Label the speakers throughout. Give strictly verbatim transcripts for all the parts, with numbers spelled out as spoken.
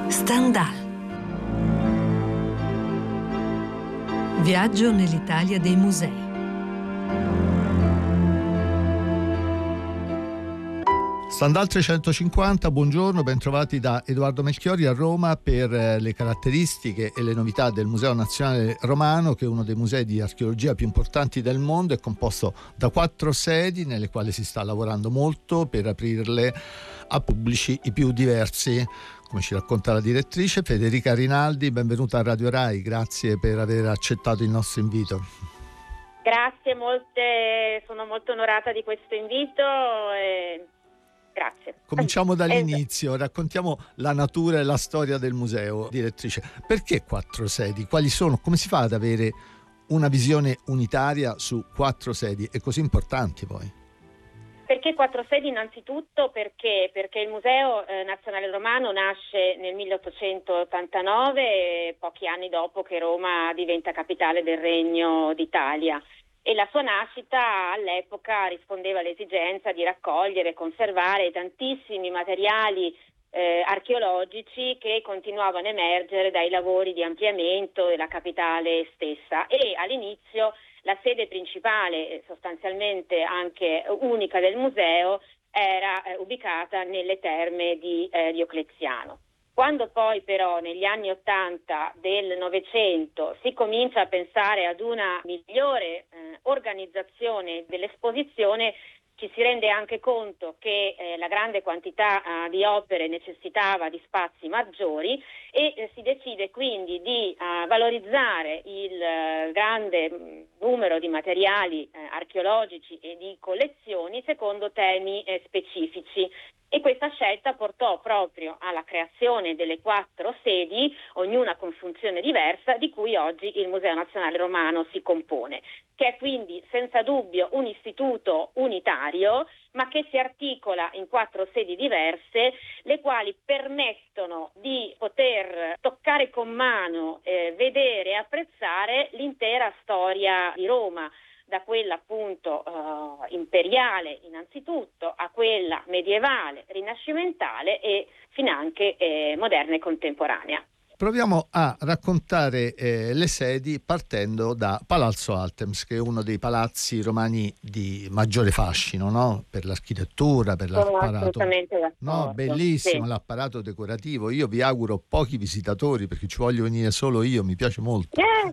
Speaker 1: Stendhal. Viaggio nell'Italia dei musei.
Speaker 2: Stendhal trecentocinquanta, buongiorno, bentrovati da Edoardo Melchiori a Roma per le caratteristiche e le novità del Museo Nazionale Romano, che è uno dei musei di archeologia più importanti del mondo. È composto da quattro sedi nelle quali si sta lavorando molto per aprirle a pubblici i più diversi, come ci racconta la direttrice Federica Rinaldi. Benvenuta a Radio Rai, grazie per aver accettato il nostro invito.
Speaker 3: Grazie molte, sono molto onorata di questo invito e grazie.
Speaker 2: Cominciamo dall'inizio, raccontiamo la natura e la storia del museo, direttrice. Perché quattro sedi? Quali sono? Come si fa ad avere una visione unitaria su quattro sedi e così importanti poi?
Speaker 3: Perché quattro sedi? Innanzitutto perché, perché il Museo eh, Nazionale Romano nasce nel milleottocentottantanove, pochi anni dopo che Roma diventa capitale del Regno d'Italia. E la sua nascita all'epoca rispondeva all'esigenza di raccogliere e conservare tantissimi materiali eh, archeologici che continuavano a emergere dai lavori di ampliamento della capitale stessa. E all'inizio la sede principale, sostanzialmente anche unica del museo, era eh, ubicata nelle terme di eh, Diocleziano. Quando poi però negli anni Ottanta del Novecento si comincia a pensare ad una migliore eh, organizzazione dell'esposizione, ci si rende anche conto che eh, la grande quantità eh, di opere necessitava di spazi maggiori e eh, si decide quindi di eh, valorizzare il eh, grande mh, numero di materiali eh, archeologici e di collezioni secondo temi eh, specifici. E questa scelta portò proprio alla creazione delle quattro sedi, ognuna con funzione diversa, di cui oggi il Museo Nazionale Romano si compone, che è quindi senza dubbio un istituto unitario, ma che si articola in quattro sedi diverse, le quali permettono di poter toccare con mano, eh, vedere e apprezzare l'intera storia di Roma, da quella appunto eh, imperiale innanzitutto a quella medievale, rinascimentale e finanche eh, moderna e contemporanea.
Speaker 2: Proviamo a raccontare eh, le sedi partendo da Palazzo Altemps, che è uno dei palazzi romani di maggiore fascino, no? Per l'architettura, per
Speaker 3: Sono
Speaker 2: l'apparato.
Speaker 3: assolutamente d'accordo.
Speaker 2: No, bellissimo, sì. L'apparato decorativo. Io vi auguro pochi visitatori perché ci voglio venire solo io, mi piace molto.
Speaker 3: Eh.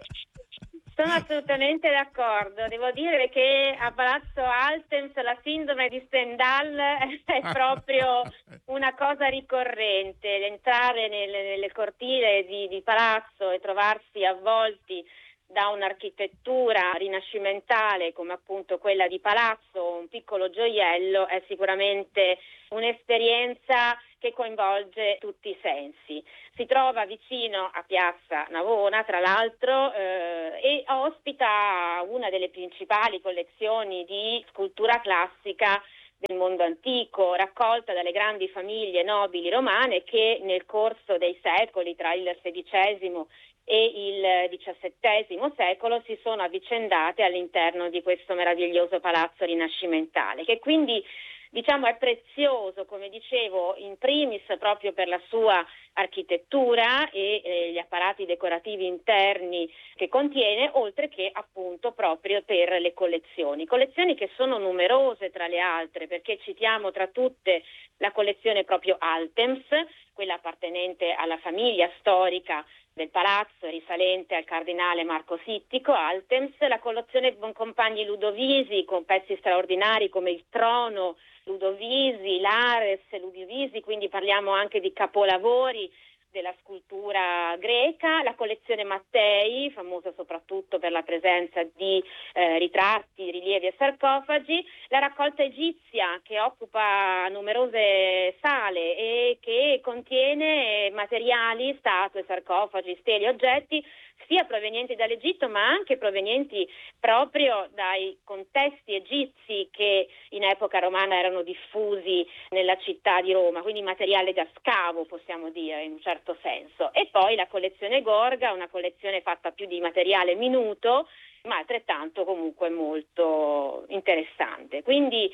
Speaker 3: Sono assolutamente d'accordo. Devo dire che a Palazzo Altemps la sindrome di Stendhal è proprio una cosa ricorrente. Entrare nelle, nelle cortile di, di palazzo e trovarsi avvolti da un'architettura rinascimentale come appunto quella di Palazzo, un piccolo gioiello, è sicuramente un'esperienza che coinvolge tutti i sensi. Si trova vicino a Piazza Navona, tra l'altro, eh, e ospita una delle principali collezioni di scultura classica del mondo antico, raccolta dalle grandi famiglie nobili romane che nel corso dei secoli, tra il sedicesimo e il diciassettesimo secolo, si sono avvicendate all'interno di questo meraviglioso palazzo rinascimentale, che quindi diciamo è prezioso, come dicevo, in primis proprio per la sua architettura e eh, gli apparati decorativi interni che contiene, oltre che appunto proprio per le collezioni. Collezioni che sono numerose tra le altre, perché citiamo tra tutte la collezione proprio Altemps, quella appartenente alla famiglia storica del palazzo, risalente al cardinale Marco Sittico Altemps, la collezione Boncompagni Ludovisi con pezzi straordinari come il trono Ludovisi, l'Ares Ludovisi, quindi parliamo anche di capolavori della scultura greca, la collezione Mattei, famosa soprattutto per la presenza di eh, ritratti, rilievi e sarcofagi, la raccolta egizia che occupa numerose sale e che contiene materiali, statue, sarcofagi, stele, oggetti sia provenienti dall'Egitto ma anche provenienti proprio dai contesti egizi che in epoca romana erano diffusi nella città di Roma, quindi materiale da scavo possiamo dire in un certo senso. E poi la collezione Gorga, una collezione fatta più di materiale minuto ma altrettanto comunque molto interessante. Quindi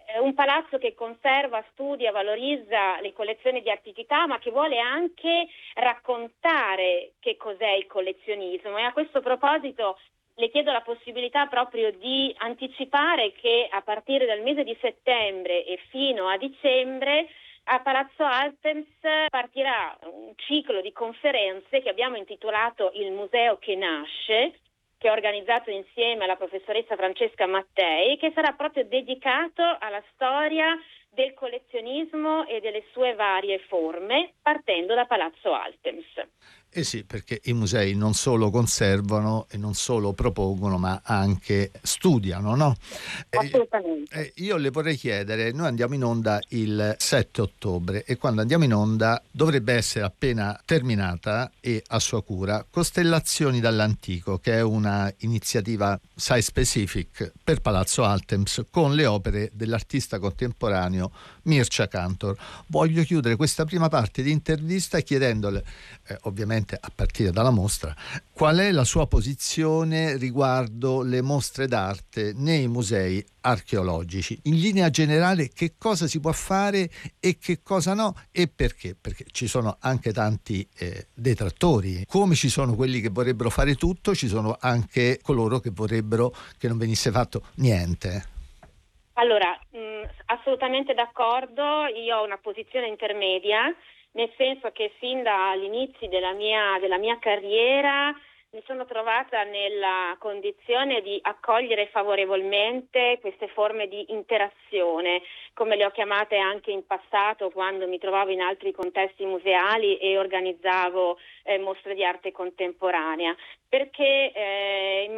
Speaker 3: un palazzo che conserva, studia, valorizza le collezioni di antichità, ma che vuole anche raccontare che cos'è il collezionismo. E a questo proposito le chiedo la possibilità proprio di anticipare che a partire dal mese di settembre e fino a dicembre a Palazzo Altemps partirà un ciclo di conferenze che abbiamo intitolato Il Museo che nasce, che ho organizzato insieme alla professoressa Francesca Mattei, che sarà proprio dedicato alla storia del collezionismo e delle sue varie forme, partendo da Palazzo Altemps.
Speaker 2: Eh sì, perché i musei non solo conservano e non solo propongono, ma anche studiano, no?
Speaker 3: Assolutamente.
Speaker 2: Eh, eh, io le vorrei chiedere, noi andiamo in onda il sette ottobre e quando andiamo in onda dovrebbe essere appena terminata e a sua cura Costellazioni dall'Antico, che è una iniziativa site specific per Palazzo Altemps con le opere dell'artista contemporaneo Mircea Cantor. Voglio chiudere questa prima parte di intervista chiedendole, eh, ovviamente a partire dalla mostra, qual è la sua posizione riguardo le mostre d'arte nei musei archeologici. In linea generale, che cosa si può fare e che cosa no e perché? Perché ci sono anche tanti eh, detrattori. Come ci sono quelli che vorrebbero fare tutto, ci sono anche coloro che vorrebbero che non venisse fatto niente.
Speaker 3: Allora, mh, assolutamente d'accordo, io ho una posizione intermedia, nel senso che fin dagli inizi della mia, della mia carriera mi sono trovata nella condizione di accogliere favorevolmente queste forme di interazione, come le ho chiamate anche in passato quando mi trovavo in altri contesti museali e organizzavo eh, mostre di arte contemporanea. Perché eh,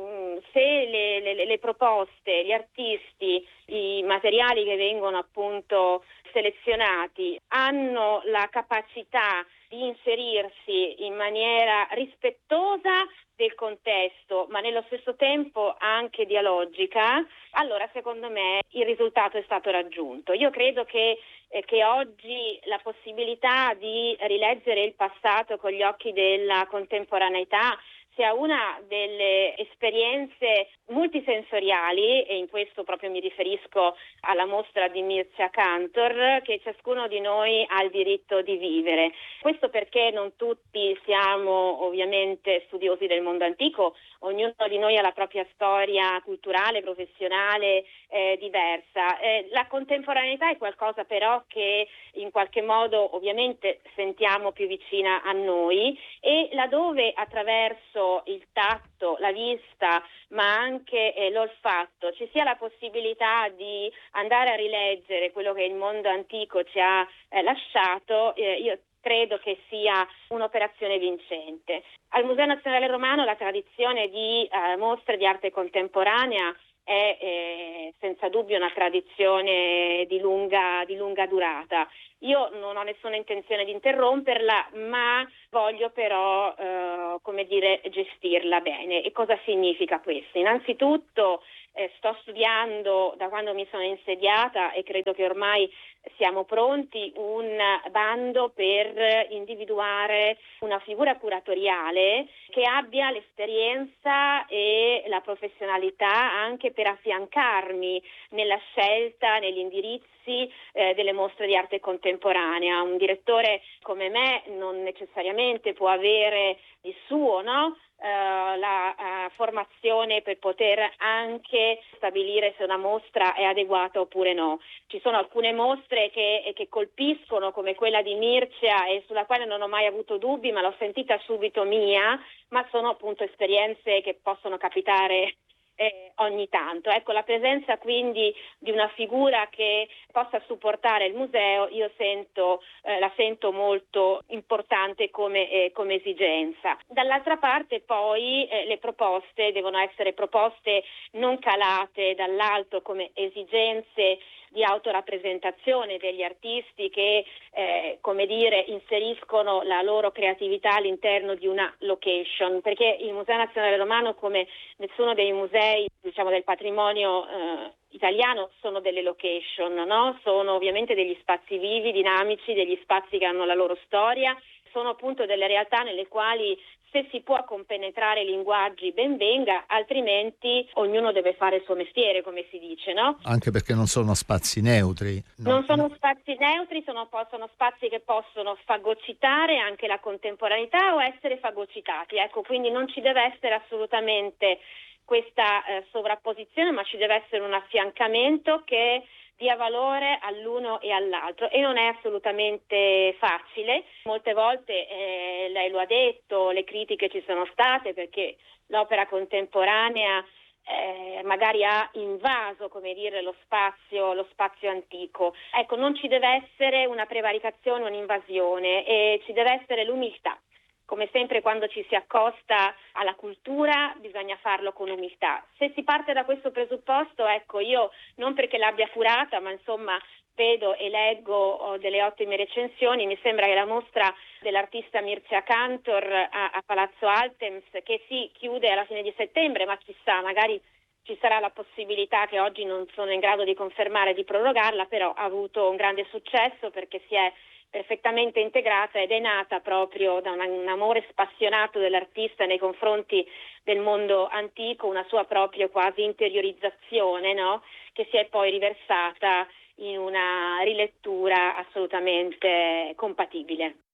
Speaker 3: se le, le, le proposte, gli artisti, i materiali che vengono appunto selezionati hanno la capacità di inserirsi in maniera rispettosa del contesto, ma nello stesso tempo anche dialogica, allora secondo me il risultato è stato raggiunto. Io credo che, eh, che oggi la possibilità di rileggere il passato con gli occhi della contemporaneità sia una delle esperienze multisensoriali, e in questo proprio mi riferisco alla mostra di Mircea Cantor, che ciascuno di noi ha il diritto di vivere. Questo perché non tutti siamo ovviamente studiosi del mondo antico, ognuno di noi ha la propria storia culturale, professionale eh, diversa. Eh, la contemporaneità è qualcosa però che in qualche modo ovviamente sentiamo più vicina a noi, e laddove attraverso il tatto, la vista, ma anche eh, l'olfatto ci sia la possibilità di andare a rileggere quello che il mondo antico ci ha eh, lasciato, eh, io credo che sia un'operazione vincente. Al Museo Nazionale Romano la tradizione di eh, mostre di arte contemporanea è eh, senza dubbio una tradizione di lunga, di lunga durata. Io non ho nessuna intenzione di interromperla, ma voglio però, eh, come dire, gestirla bene. E cosa significa questo? Innanzitutto eh, sto studiando da quando mi sono insediata, e credo che ormai siamo pronti, un bando per individuare una figura curatoriale che abbia l'esperienza e la professionalità anche per affiancarmi nella scelta, negli indirizzi eh, delle mostre di arte contemporanea. Un direttore come me non necessariamente può avere il suo, no? Uh, la uh, formazione per poter anche stabilire se una mostra è adeguata oppure no. Ci sono alcune mostre che, che colpiscono, come quella di Mircea, e sulla quale non ho mai avuto dubbi, ma l'ho sentita subito mia, ma sono appunto esperienze che possono capitare Eh, ogni tanto. Ecco, la presenza quindi di una figura che possa supportare il museo, io sento, eh, la sento molto importante come, eh, come esigenza. Dall'altra parte poi eh, le proposte devono essere proposte non calate dall'alto come esigenze di autorappresentazione degli artisti che, eh, come dire, inseriscono la loro creatività all'interno di una location, perché il Museo Nazionale Romano, come nessuno dei musei, diciamo, del patrimonio eh, italiano, sono delle location, no? Sono ovviamente degli spazi vivi, dinamici, degli spazi che hanno la loro storia, sono appunto delle realtà nelle quali se si può compenetrare i linguaggi ben venga, altrimenti ognuno deve fare il suo mestiere, come si dice, no?
Speaker 2: Anche perché non sono spazi neutri. No?
Speaker 3: Non sono spazi neutri, sono, sono spazi che possono fagocitare anche la contemporaneità o essere fagocitati. Ecco, quindi non ci deve essere assolutamente questa eh, sovrapposizione, ma ci deve essere un affiancamento che dia valore all'uno e all'altro, e non è assolutamente facile. Molte volte, eh, lei lo ha detto, le critiche ci sono state perché l'opera contemporanea eh, magari ha invaso, come dire, lo spazio, lo spazio antico. Ecco, non ci deve essere una prevaricazione, un'invasione, e ci deve essere l'umiltà. Come sempre, quando ci si accosta alla cultura bisogna farlo con umiltà. Se si parte da questo presupposto, ecco, io non perché l'abbia curata, ma insomma vedo e leggo oh, delle ottime recensioni. Mi sembra che la mostra dell'artista Mircea Cantor a, a Palazzo Altemps, che si chiude alla fine di settembre, ma chissà, magari ci sarà la possibilità, che oggi non sono in grado di confermare, di prorogarla, però ha avuto un grande successo perché si è perfettamente integrata ed è nata proprio da una, un amore spassionato dell'artista nei confronti del mondo antico, una sua proprio quasi interiorizzazione, no? Che si è poi riversata in una rilettura assolutamente compatibile.